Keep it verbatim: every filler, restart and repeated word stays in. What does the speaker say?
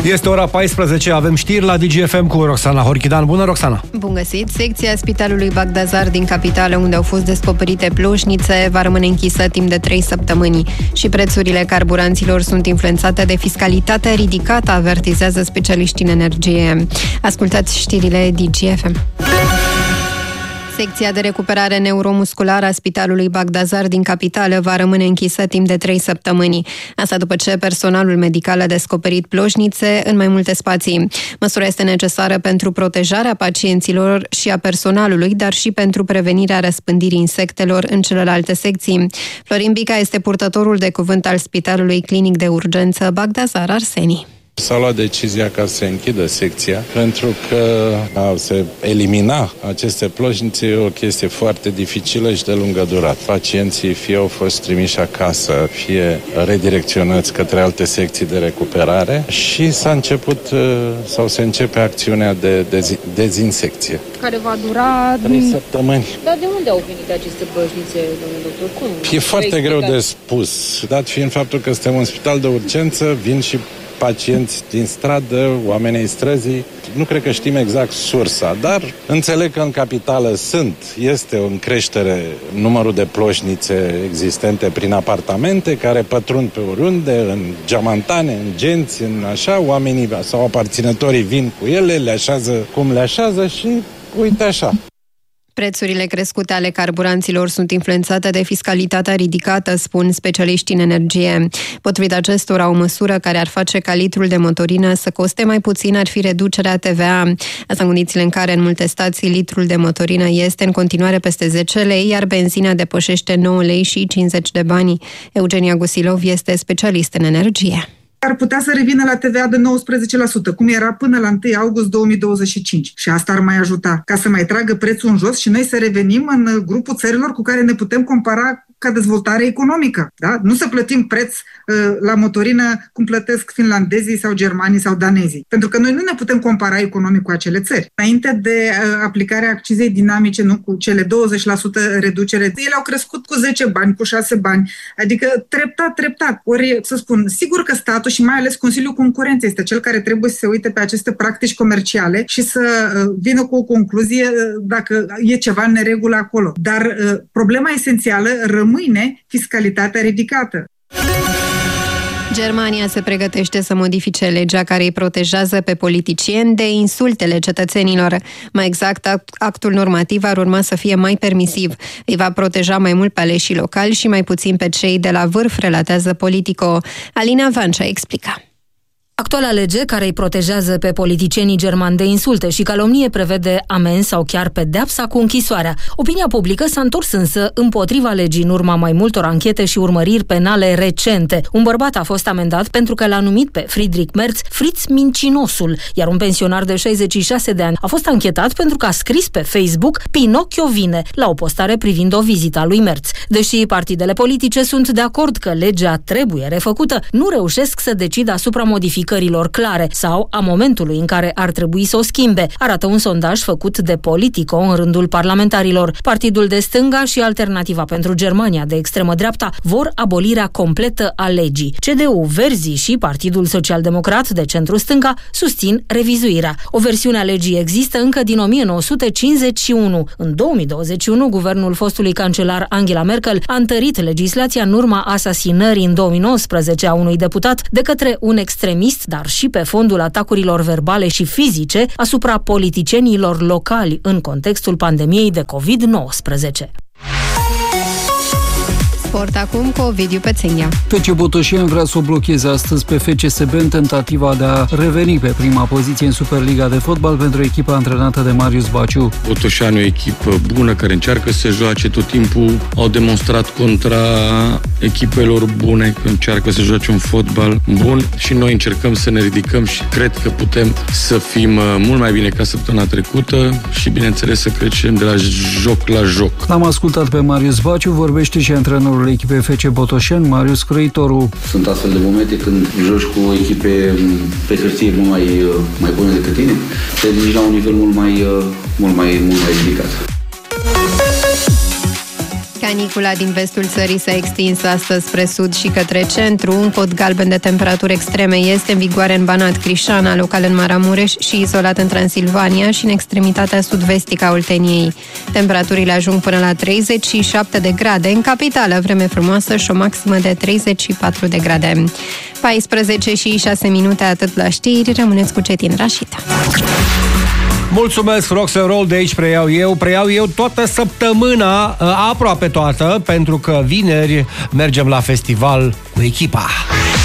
Este ora paisprezece, avem știri la D G F M cu Roxana Horchidan. Bună, Roxana! Bun găsit! Secția Spitalului Bagdazar din capitală, unde au fost descoperite ploșnițe, va rămâne închisă timp de trei săptămâni. Și prețurile carburanților sunt influențate de fiscalitatea ridicată, avertizează specialiștii în energie. Ascultați știrile D G F M. Secția de recuperare neuromusculară a Spitalului Bagdazar din capitală va rămâne închisă timp de trei săptămâni. Asta după ce personalul medical a descoperit ploșnițe în mai multe spații. Măsura este necesară pentru protejarea pacienților și a personalului, dar și pentru prevenirea răspândirii insectelor în celelalte secții. Florin Bica este purtătorul de cuvânt al Spitalului Clinic de Urgență Bagdazar Arseni. S-a luat decizia ca să se închidă secția, pentru că a se elimina aceste ploșnițe e o chestie foarte dificilă și de lungă durată. Pacienții fie au fost trimiși acasă, fie redirecționați către alte secții de recuperare și s-a început sau se începe acțiunea de dezi- dezinsecție. Care va dura... trei săptămâni. Dar de unde au venit aceste ploșnițe, domnul doctor? Cum? E foarte greu de spus, dat fiind faptul că suntem un spital de urgență, vin și pacienți din stradă, oameni ai străzii. Nu cred că știm exact sursa, dar înțeleg că în capitală sunt, este în creștere numărul de ploșnițe existente prin apartamente care pătrund pe oriunde, în geamantane, în genți, în așa, oamenii sau aparținătorii vin cu ele, le așează cum le așează și uite așa. Prețurile crescute ale carburanților sunt influențate de fiscalitatea ridicată, spun specialiștii în energie. Potrivit acestora, o măsură care ar face ca litrul de motorină să coste mai puțin ar fi reducerea T V A. Asta în condițiile în care în multe stații litrul de motorină este în continuare peste zece lei, iar benzina depășește nouă lei și cincizeci de bani. Eugenia Gusilov este specialist în energie. Ar putea să revină la T V A de nouăsprezece la sută, cum era până la întâi august două mii douăzeci și cinci. Și asta ar mai ajuta ca să mai tragă prețul în jos și noi să revenim în grupul țărilor cu care ne putem compara ca dezvoltare economică. Da? Nu să plătim preț uh, la motorină cum plătesc finlandezii sau germanii sau danezii. Pentru că noi nu ne putem compara economic cu acele țări. Înainte de uh, aplicarea accizei dinamice, nu cu cele douăzeci la sută reducere, ele au crescut cu zece bani, cu șase bani. Adică treptat, treptat. Ori, să spun, sigur că statul și mai ales Consiliul Concurenței este cel care trebuie să se uite pe aceste practici comerciale și să uh, vină cu o concluzie uh, dacă e ceva în neregulă acolo. Dar uh, problema esențială rămâne mâine fiscalitatea ridicată. Germania se pregătește să modifice legea care îi protejează pe politicieni de insultele cetățenilor. Mai exact, actul normativ ar urma să fie mai permisiv. Îi va proteja mai mult pe aleșii locali și mai puțin pe cei de la vârf, relatează Politico. Alina Vancea explică. Actuala lege care îi protejează pe politicienii germani de insulte și calomnie prevede amenzi sau chiar pedeapsa cu închisoarea. Opinia publică s-a întors însă împotriva legii în urma mai multor anchete și urmăriri penale recente. Un bărbat a fost amendat pentru că l-a numit pe Friedrich Merz Fritz Mincinosul, iar un pensionar de șaizeci și șase de ani a fost anchetat pentru că a scris pe Facebook Pinocchio vine la o postare privind o vizită a lui Merz. Deși partidele politice sunt de acord că legea trebuie refăcută, nu reușesc să decidă asupra modificării clare sau a momentului în care ar trebui să o schimbe, arată un sondaj făcut de Politico în rândul parlamentarilor. Partidul de stânga și Alternativa pentru Germania de extremă dreapta vor abolirea completă a legii. C D U, Verzii și Partidul Social-Democrat de centru-stânga susțin revizuirea. O versiune a legii există încă din o mie nouă sute cincizeci și unu. În două mii douăzeci și unu, guvernul fostului cancelar Angela Merkel a întărit legislația în urma asasinării în două mii nouăsprezece a unui deputat de către un extremist, dar și pe fondul atacurilor verbale și fizice asupra politicienilor locali în contextul pandemiei de covid nouăsprezece. Sport acum cu Ovidiu Pețenia. F C Botoșani vrea să o blocheze astăzi pe F C S B în tentativa de a reveni pe prima poziție în Superliga de fotbal pentru echipa antrenată de Marius Baciu. Botoșani e o echipă bună care încearcă să joace tot timpul. Au demonstrat contra echipelor bune că încearcă să joace un fotbal bun și noi încercăm să ne ridicăm și cred că putem să fim mult mai bine ca săptămâna trecută și bineînțeles să trecem de la joc la joc. L-am ascultat pe Marius Baciu, vorbește și antrenorul echipei F C Botoșani, Marius Crăitoru. Sunt astfel de momente când joci cu echipe pe hârtie mult mai, mai bune decât tine, te ridici la un nivel mult mai, mult mai, mult mai ridicat. Canicula din vestul țării s-a extins astăzi spre sud și către centru. Un cod galben de temperaturi extreme este în vigoare în Banat, Crișana, local în Maramureș și izolat în Transilvania și în extremitatea sud-vestică a Olteniei. Temperaturile ajung până la treizeci și șapte de grade. În capitală, vreme frumoasă și o maximă de treizeci și patru de grade. paisprezece și șase minute, atât la știri. Rămâneți cu Cetin Rașita. Mulțumesc, rock and roll, de aici preiau eu. Preiau eu toată săptămâna, aproape toată, pentru că vineri mergem la festival cu echipa.